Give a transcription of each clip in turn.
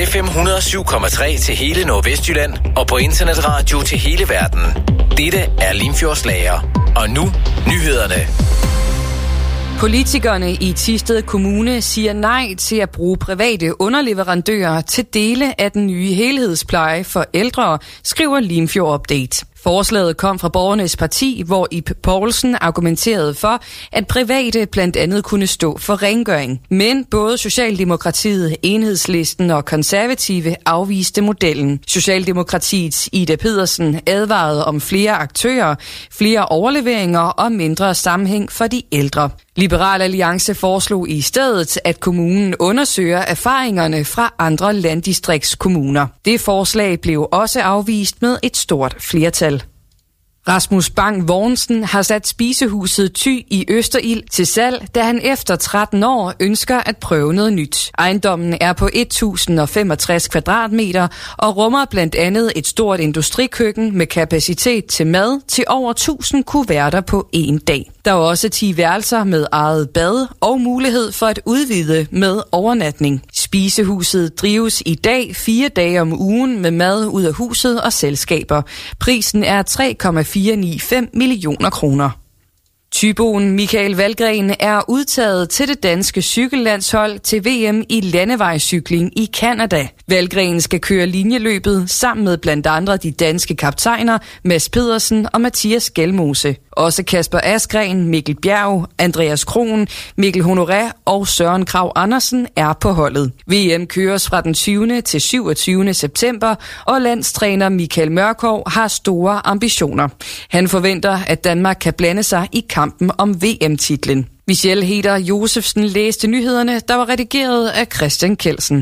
FM 107,3 til hele Nordvestjylland og på internetradio til hele verden. Dette er Limfjordsslager. Og nu nyhederne. Politikerne i Thisted Kommune siger nej til at bruge private underleverandører til dele af den nye helhedspleje for ældre, skriver Limfjord Update. Forslaget kom fra Borgernes Parti, hvor Ib Poulsen argumenterede for, at private blandt andet kunne stå for rengøring. Men både Socialdemokratiet, Enhedslisten og Konservative afviste modellen. Socialdemokratiets Ida Pedersen advarede om flere aktører, flere overleveringer og mindre sammenhæng for de ældre. Liberal Alliance foreslog i stedet, at kommunen undersøger erfaringerne fra andre landdistriktskommuner. Det forslag blev også afvist med et stort flertal. Rasmus Bang Vognsen har sat spisehuset Thy i Østerild til salg, da han efter 13 år ønsker at prøve noget nyt. Ejendommen er på 1065 kvadratmeter og rummer blandt andet et stort industrikøkken med kapacitet til mad til over 1000 kuverter på en dag. Der er også 10 værelser med eget bad og mulighed for at udvide med overnatning. Spisehuset drives i dag 4 dage om ugen med mad ud af huset og selskaber. Prisen er 3,495 millioner kroner. Thyboen Michael Valgren er udtaget til det danske cykellandshold til VM i landevejscykling i Canada. Valgren skal køre linjeløbet sammen med blandt andre de danske kaptajner Mads Pedersen og Mathias Gjelmose. Også Kasper Askren, Mikkel Bjerg, Andreas Krohn, Mikkel Honoré og Søren Kragh Andersen er på holdet. VM køres fra den 20. til 27. september, og landstræner Michael Mørkov har store ambitioner. Han forventer, at Danmark kan blande sig i kampen om VM-titlen. Michelle Heder Josefsen læste nyhederne, der var redigeret af Christian Kelsen.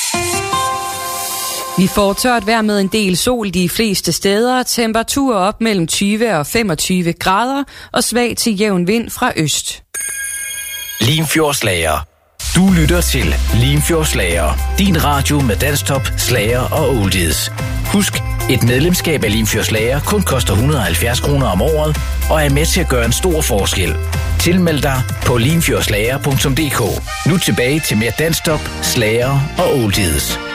Vi får tørt vejr med en del sol de fleste steder, temperaturer op mellem 20 og 25 grader og svag til jævn vind fra øst. Limfjordsslager. Du lytter til Limfjordsslager. Din radio med danstop, slager og oldies. Husk, et medlemskab af Limfjordsslager kun koster 170 kroner om året og er med til at gøre en stor forskel. Tilmeld dig på limfjordslager.dk. Nu tilbage til mere danstop, slager og oldies.